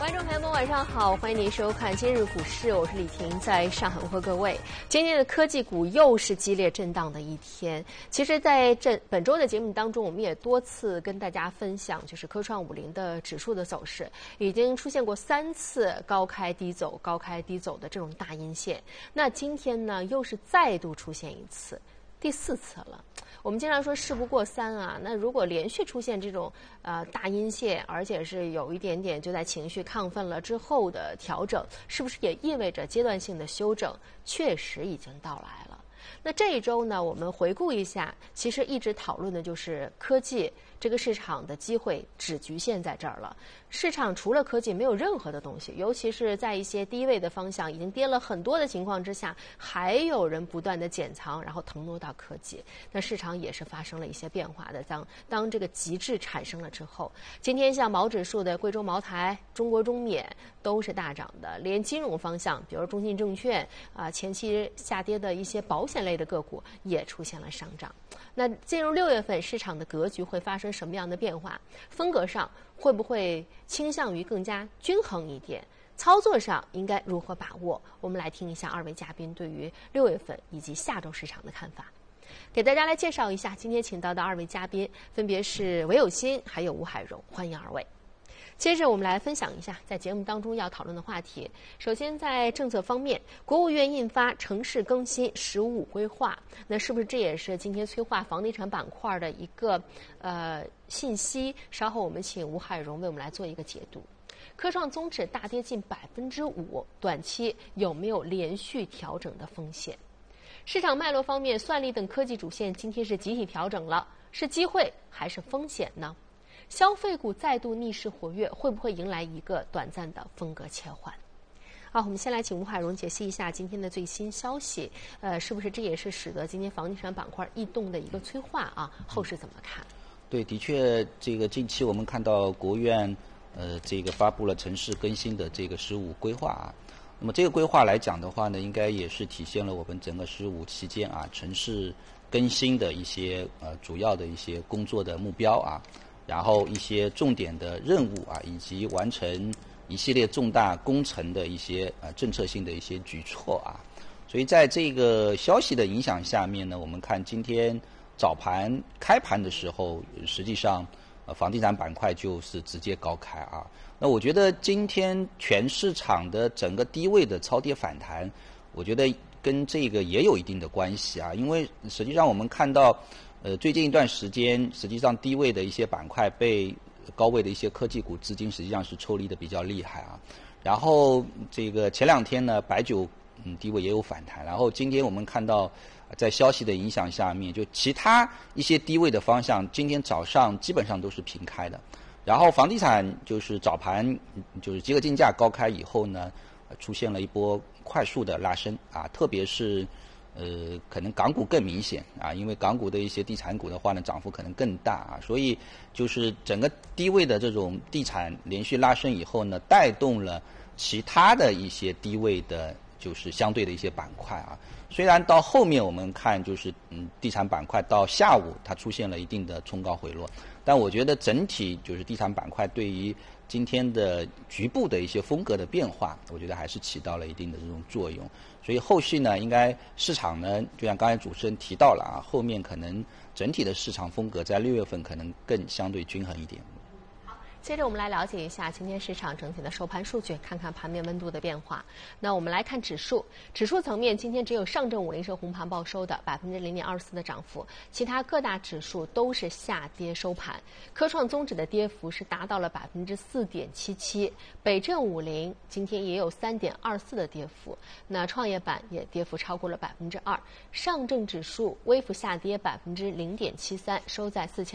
观众朋友们，晚上好，欢迎您收看今日股市，我是李婷，在上海问候各位。今天的科技股又是激烈震荡的一天。其实，在本周的节目当中，我们也多次跟大家分享，就是科创50的指数的走势，已经出现过3次高开低走、高开低走的这种大阴线。那今天呢，又是再度出现一次。第4次了，我们经常说事不过3啊。那如果连续出现这种大阴线，而且是有一点点就在情绪亢奋了之后的调整，是不是也意味着阶段性的修正确实已经到来了？那这一周呢，我们回顾一下，其实一直讨论的就是科技这个市场的机会只局限在这儿了。市场除了科技没有任何的东西，尤其是在一些低位的方向已经跌了很多的情况之下，还有人不断的减仓，然后腾挪到科技。那市场也是发生了一些变化的。当这个极致产生了之后，今天像毛指数的贵州茅台、中国中免都是大涨的，连金融方向，比如中信证券前期下跌的一些保险类的个股也出现了上涨。那进入6月份，市场的格局会发生什么样的变化？风格上会不会倾向于更加均衡一点？操作上应该如何把握？我们来听一下2位嘉宾对于6月份以及下周市场的看法。给大家来介绍一下今天请到的2位嘉宾，分别是韦有新还有吴海荣，欢迎2位。接着我们来分享一下在节目当中要讨论的话题。首先在政策方面，国务院印发城市更新“十五”规划，那是不是这也是今天催化房地产板块的一个信息？稍后我们请吴海荣为我们来做一个解读。科创综指大跌近5%，短期有没有连续调整的风险？市场脉络方面，算力等科技主线今天是集体调整了，是机会还是风险呢？消费股再度逆势活跃，会不会迎来一个短暂的风格切换？好，我们先来请吴海荣解析一下今天的最新消息，是不是这也是使得今天房地产板块异动的一个催化啊？后市怎么看？ 对，的确，这个近期我们看到国务院这个发布了城市更新的这个15规划啊。那么这个规划来讲的话呢，应该也是体现了我们整个15期间啊城市更新的一些主要的一些工作的目标啊。然后一些重点的任务啊，以及完成一系列重大工程的一些政策性的一些举措啊，所以在这个消息的影响下面呢，我们看今天早盘开盘的时候，实际上房地产板块就是直接高开啊。那我觉得今天全市场的整个低位的超跌反弹，我觉得跟这个也有一定的关系啊，因为实际上我们看到。最近一段时间，实际上低位的一些板块被高位的一些科技股资金实际上是抽离的比较厉害啊。然后这个前2天呢，白酒低位也有反弹。然后今天我们看到，在消息的影响下面，就其他一些低位的方向，今天早上基本上都是平开的。然后房地产就是早盘就是集合竞价高开以后呢，出现了一波快速的拉升啊，特别是。可能港股更明显啊，因为港股的一些地产股的话呢，涨幅可能更大啊，所以就是整个低位的这种地产连续拉升以后呢，带动了其他的一些低位的，就是相对的一些板块啊。虽然到后面我们看就是地产板块到下午它出现了一定的冲高回落，但我觉得整体就是地产板块对于今天的局部的一些风格的变化，我觉得还是起到了一定的这种作用。所以后续呢，应该市场呢，就像刚才主持人提到了啊，后面可能整体的市场风格在6月份可能更相对均衡一点。 接着我们来了解一下今天市场整体的收盘数据，看看盘面温度的变化。那我们来看指数层面，今天只有上证50是红盘报收的0.24%的涨幅，其他各大指数都是下跌收盘。科创综指的跌幅是达到了4.77%，北证50今天也有3.24%的跌幅，那创业板也跌幅超过了2%，上证指数微幅下跌0.73%，收在4000。